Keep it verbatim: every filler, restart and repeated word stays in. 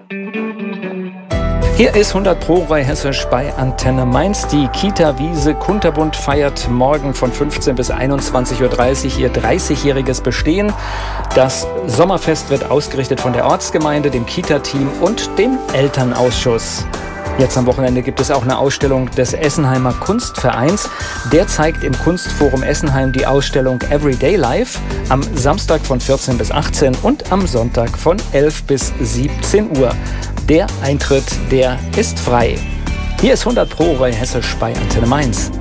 Hier ist hundert Pro bei Hessisch bei Antenne Mainz. Die Kita-Wiese Kunterbunt feiert morgen von fünfzehn bis einundzwanzig Uhr dreißig ihr dreißigjähriges Bestehen. Das Sommerfest wird ausgerichtet von der Ortsgemeinde, dem Kita-Team und dem Elternausschuss. Jetzt am Wochenende gibt es auch eine Ausstellung des Essenheimer Kunstvereins. Der zeigt im Kunstforum Essenheim die Ausstellung Everyday Life am Samstag von vierzehn bis achtzehn und am Sonntag von elf bis siebzehn Uhr. Der Eintritt, der ist frei. Hier ist hundert Pro bei Hessisch bei Antenne Mainz.